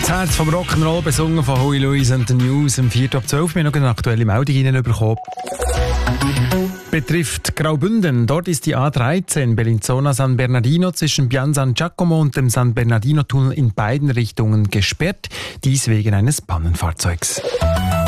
Herz vom Rock'n'Roll, besungen von Huey Lewis und the News. Um 4:12 wir noch eine aktuelle Meldung reinbekommen. Betrifft Graubünden. Dort ist die A13 Bellinzona San Bernardino zwischen Pian San Giacomo und dem San Bernardino Tunnel in beiden Richtungen gesperrt. Dies wegen eines Pannenfahrzeugs.